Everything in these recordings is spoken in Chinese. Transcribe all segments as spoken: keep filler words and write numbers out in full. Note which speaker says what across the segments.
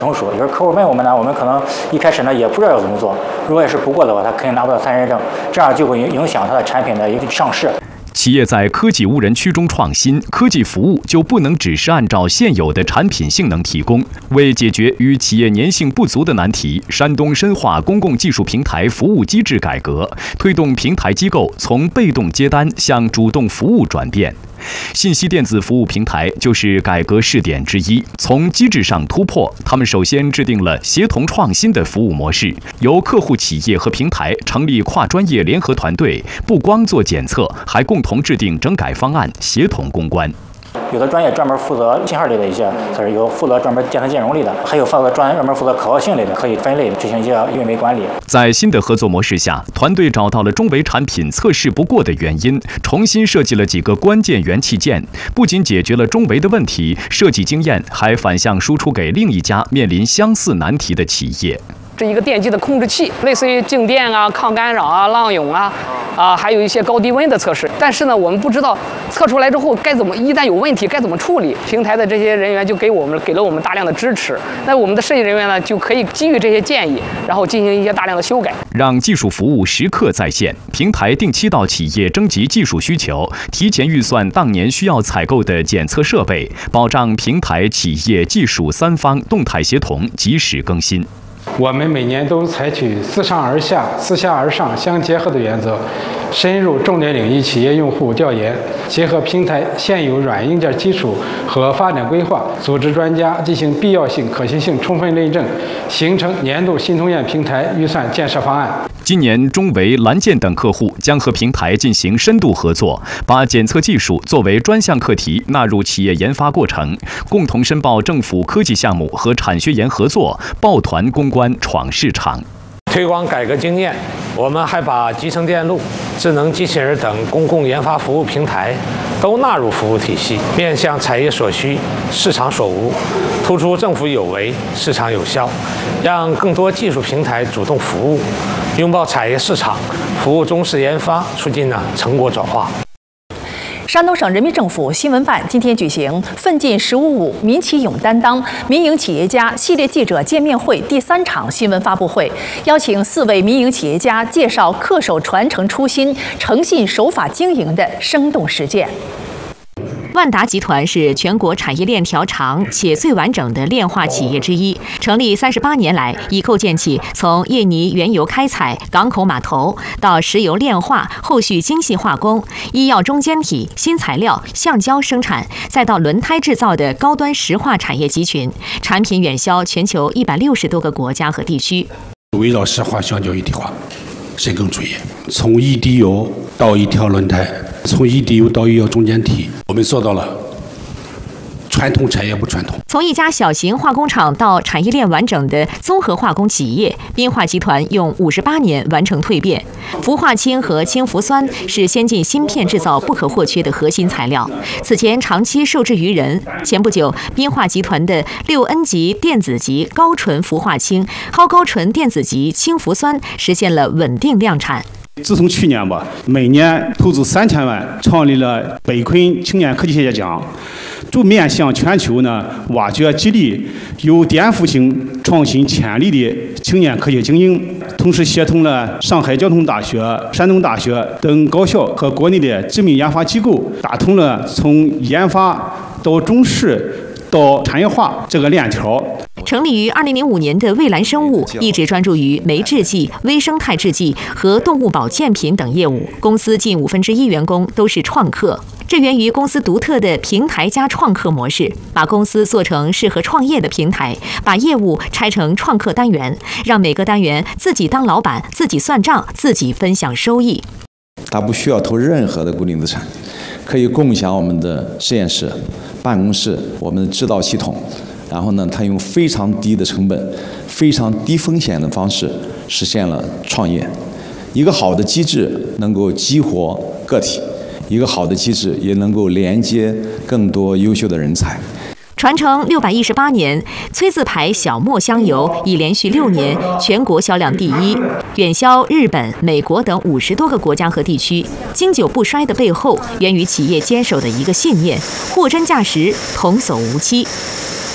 Speaker 1: 成熟。有时候客户问我们呢，我们可能一开始呢也不知道要怎么做。如果也是不过的话，他肯定拿不到三认证，这样就会影响他的产品的一个上市。
Speaker 2: 企业在科技无人区中创新，科技服务就不能只是按照现有的产品性能提供。为解决与企业粘性不足的难题，山东深化公共技术平台服务机制改革，推动平台机构从被动接单向主动服务转变。信息电子服务平台就是改革试点之一。从机制上突破，他们首先制定了协同创新的服务模式，由客户企业和平台成立跨专业联合团队，不光做检测，还共同制定整改方案，协同攻关。
Speaker 1: 有的专业专门负责信号类的一些测试，有负责专门电磁兼容类的，还有负责专专门负责可靠性类的，可以分类执行一些运维管理。在新的合作模式下，团队找到了中维产品测试不过的原因，重新设计了几个关键元器件，不仅解决了中维的问题，设计经验还反向输出给另一家面临相似难题的企业。
Speaker 3: 是一个电机的控制器，类似于静电啊、抗干扰啊、浪涌啊，啊，还有一些高低温的测试。但是呢，我们不知道测出来之后该怎么，一旦有问题该怎么处理。平台的这些人员就给我们给了我们大量的支持，那我们的设计人员呢，就可以基于这些建议，然后进行一些大量的修改，
Speaker 2: 让技术服务时刻在线。平台定期到企业征集技术需求，提前预算当年需要采购的检测设备，保障平台、企业、技术三方动态协同，及时更新。
Speaker 4: 我们每年都采取自上而下、自下而上相结合的原则，深入重点领域企业用户调研，结合平台现有软硬件基础和发展规划，组织专家进行必要性、可行性充分论证，形成年度新通验平台预算建设方案。
Speaker 2: 今年，中维、蓝箭等客户将和平台进行深度合作，把检测技术作为专项课题纳入企业研发过程，共同申报政府科技项目和产学研合作，抱团攻关闯市场。
Speaker 5: 推广改革经验，我们还把集成电路、智能机器人等公共研发服务平台都纳入服务体系，面向产业所需、市场所无，突出政府有为、市场有效，让更多技术平台主动服务，拥抱产业市场，服务中试研发，促进呢成果转化。
Speaker 6: 山东省人民政府新闻办今天举行“奋进十五五，民企勇担当”民营企业家系列记者见面会第三场新闻发布会，邀请四位民营企业家介绍恪守传承初心、诚信守法经营的生动实践。
Speaker 7: 万达集团是全国产业链条长且最完整的炼化企业之一。成立三十八年来，已构建起从印尼原油开采、港口码头到石油炼化、后续精细化工、医药中间体、新材料、橡胶生产，再到轮胎制造的高端石化产业集群，产品远销全球一百六十多个国家和地区。
Speaker 8: 围绕石化、橡胶一体化，深耕主业，从一滴油到一条轮胎，从一滴油到医药中间体，我们做到了传统产业不传统。
Speaker 7: 从一家小型化工厂到产业链完整的综合化工企业，彬化集团用五十八年完成蜕变。氟化氢和氢氟酸是先进芯片制造不可或缺的核心材料，此前长期受制于人。前不久，彬化集团的六 N 级电子级高纯氟化氢、超高纯电子级氢氟酸实现了稳定量产。
Speaker 8: 自从去年吧，每年投资三千万，创立了北昆青年科技企业奖，就面向全球呢，挖掘激励有颠覆性创新潜力的青年科学精英，同时协同了上海交通大学、山东大学等高校和国内的知名研发机构，打通了从研发到中试到产业化这个链条。
Speaker 7: 成立于二零零五年的蔚蓝生物一直专注于酶制剂、微生态制剂和动物保健品等业务，公司近五分之一员工都是创客。这源于公司独特的平台加创客模式，把公司做成适合创业的平台，把业务拆成创客单元，让每个单元自己当老板、自己算账、自己分享收益。
Speaker 9: 它不需要投任何的固定资产，可以共享我们的实验室、办公室、我们的制造系统。然后呢，它用非常低的成本、非常低风险的方式实现了创业。一个好的机制能够激活个体，一个好的机制也能够连接更多优秀的人才。
Speaker 7: 传承六百一十八年，崔字牌小磨香油已连续六年全国销量第一，远销日本、美国等五十多个国家和地区。经久不衰的背后，源于企业坚守的一个信念：货真价实，童叟无欺。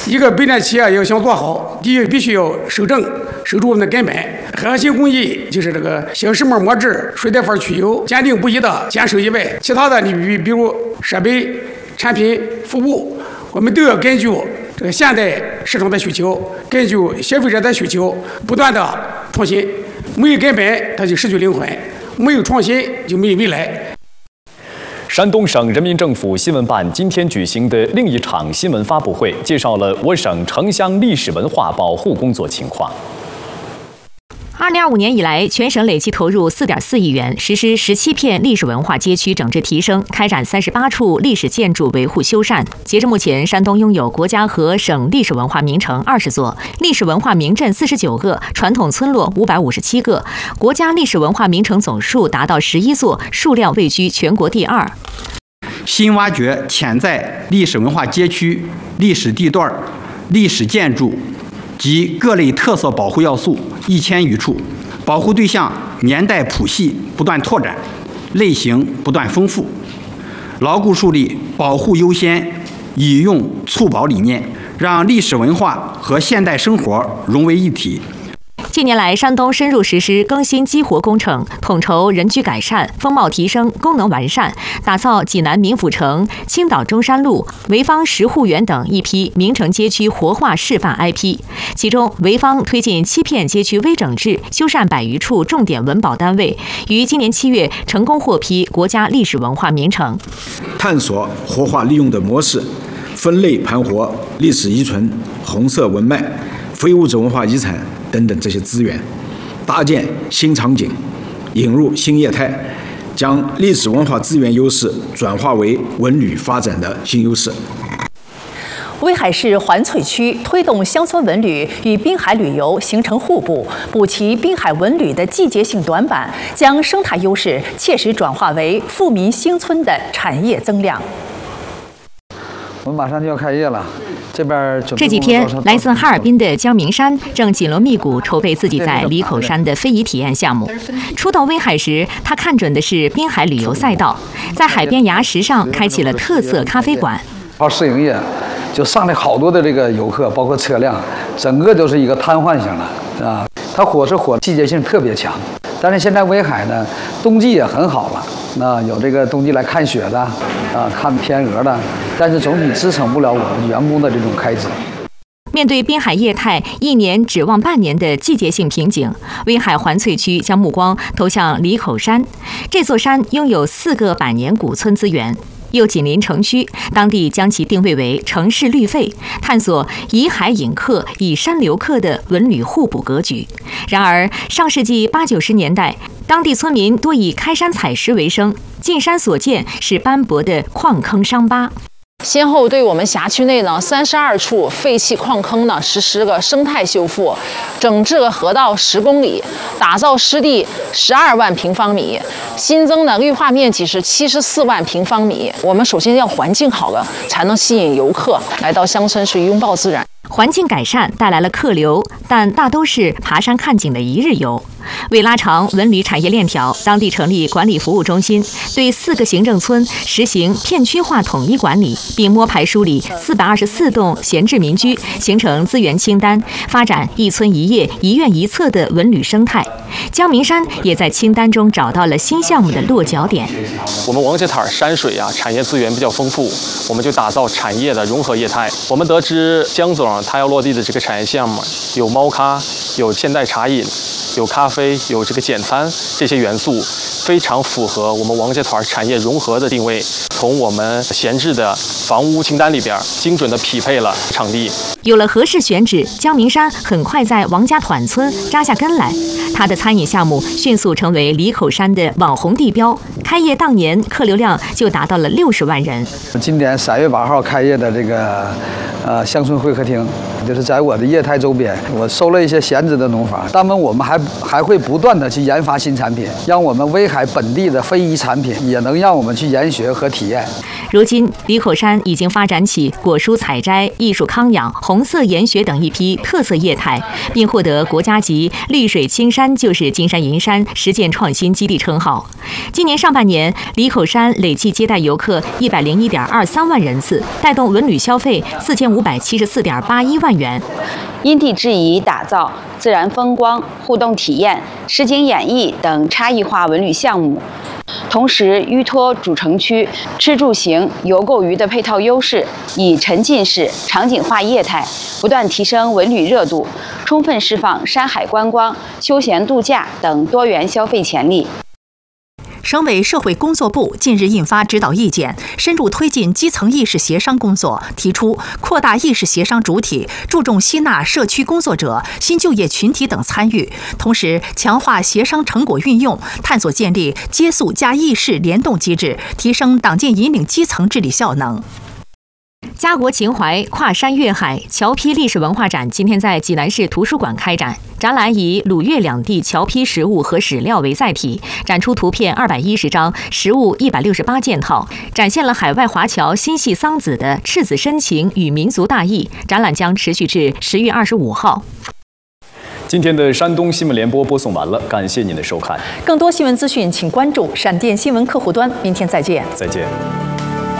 Speaker 10: 一个北电企业要想做好，第一必须要守正，守住我们的根本。核心工艺就是这个小石墨磨制、水带法去油、坚定不移的坚守以外，其他的你比比如设备、产品、服务，我们都要根据这个现代市场的需求，根据消费者的需求，不断的创新。没有根本，它就失去灵魂；没有创新，就没有未来。
Speaker 2: 山东省人民政府新闻办今天举行的另一场新闻发布会，介绍了我省城乡历史文化保护工作情况。
Speaker 7: 二零二五年以来，全省累计投入四点四亿元，实施十七片历史文化街区整治提升，开展三十八处历史建筑维护修缮。截至目前，山东拥有国家和省历史文化名城二十座，历史文化名镇四十九个，传统村落五百五十七个，国家历史文化名城总数达到十一座，数量位居全国第二。
Speaker 11: 新挖掘潜在历史文化街区、历史地段、历史建筑及各类特色保护要素一千余处，保护对象年代谱系不断拓展，类型不断丰富，牢固树立保护优先、以用促保理念，让历史文化和现代生活融为一体。
Speaker 7: 近年来，山东深入实施更新激活工程，统筹人居改善、风貌提升、功能完善，打造济南民府城、青岛中山路、潍坊石护园等一批名城街区活化示范 I P。其中，潍坊推进七片街区微整治，修缮百余处重点文保单位，于今年七月成功获批国家历史文化名城。
Speaker 12: 探索活化利用的模式，分类盘活历史遗存、红色文脉、非物质文化遗产等等这些资源，搭建新场景，引入新业态，将历史文化资源优势转化为文旅发展的新优势。
Speaker 6: 威海市环翠区推动乡村文旅与滨海旅游形成互补，补齐滨海文旅的季节性短板，将生态优势切实转化为富民兴村的产业增量。
Speaker 13: 我们马上就要开业了。这边
Speaker 7: 这几天，来自哈尔滨的江明山正紧锣密鼓筹备自己在梨口山的非遗体验项目。初到威海时，他看准的是滨海旅游赛道，在海边崖石上开启了特色咖啡馆。
Speaker 13: 靠试营业，就上来好多的这个游客，包括车辆，整个都是一个瘫痪型的啊。它火是火，季节性特别强。但是现在威海呢，冬季也很好了。那有这个冬季来看雪的，啊，看天鹅的，但是总体支撑不了我们员工的这种开支。
Speaker 7: 面对滨海业态一年指望半年的季节性瓶颈，威海环翠区将目光投向梨口山。这座山拥有四个百年古村资源，又紧邻城区，当地将其定位为城市绿肺，探索以海引客、以山留客的文旅互补格局。然而，上世纪八九十年代，当地村民多以开山采石为生，进山所见是斑驳的矿坑伤疤。
Speaker 14: 先后对我们辖区内呢三十二处废弃矿坑呢实施个生态修复，整治个河道十公里，打造湿地十二万平方米，新增的绿化面积是七十四万平方米。我们首先要环境好了，才能吸引游客来到乡村去拥抱自然。
Speaker 7: 环境改善带来了客流，但大都是爬山看景的一日游。为拉长文旅产业链条，当地成立管理服务中心，对四个行政村实行片区化统一管理，并摸排梳理四百二十四栋闲置民居，形成资源清单，发展一村一业、一院一策的文旅生态。江明山也在清单中找到了新项目的落脚点。
Speaker 15: 我们王家滩山水啊，产业资源比较丰富，我们就打造产业的融合业态。我们得知江总他要落地的这个产业项目有猫咖，有现代茶饮，有咖啡，有这个简餐，这些元素非常符合我们王家团产业融合的定位。从我们闲置的房屋清单里边，精准的匹配了场地。
Speaker 7: 有了合适选址，江明山很快在王家团村扎下根来。他的餐饮项目迅速成为梨口山的网红地标。开业当年，客流量就达到了六十万人。
Speaker 13: 今年三月八号开业的这个呃乡村会客厅，就是在我的业态周边，我收了一些闲置的农房。当然，我们还还会不断的去研发新产品，让我们威海本地的非遗产品也能让我们去研学和体验。
Speaker 7: 如今，李口山已经发展起果蔬采摘、艺术康养、红色研学等一批特色业态，并获得国家级绿水青山就是金山银山实践创新基地称号。今年上半年，李口山累计接待游客一百零一点二三万人次，带动文旅消费四千五百七十四点八一万元。
Speaker 16: 因地制宜打造自然风光、互动体验、实景演绎等差异化文旅项目，同时依托主城区吃住行游购娱的配套优势，以沉浸式场景化业态不断提升文旅热度，充分释放山海观光、休闲度假等多元消费潜力。
Speaker 6: 省委社会工作部近日印发指导意见，深入推进基层意识协商工作，提出扩大意识协商主体，注重吸纳社区工作者、新就业群体等参与，同时强化协商成果运用，探索建立接诉加议事联动机制，提升党建引领基层治理效能。
Speaker 7: 家国情怀，跨山越海，侨批历史文化展今天在济南市图书馆开展。展览以鲁粤两地侨批实物和史料为载体，展出图片二百一十张，实物一百六十八件套，展现了海外华侨心系桑梓的赤子深情与民族大义。展览将持续至十月二十五号。
Speaker 2: 今天的山东新闻联播播送完了，感谢您的收看。
Speaker 6: 更多新闻资讯，请关注闪电新闻客户端。明天再见。
Speaker 2: 再见。